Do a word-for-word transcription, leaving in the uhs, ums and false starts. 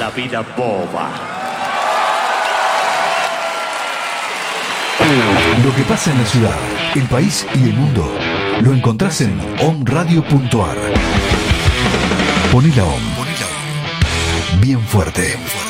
la vida boba. Lo que pasa en la ciudad, el país y el mundo lo encontrás en omradio punto ar. Poné la O M. Bien fuerte.